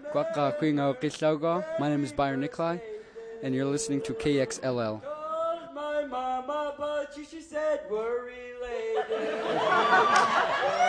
My name is Byron Nikolai, and you're listening to KXLL. My mama, but she said we're related.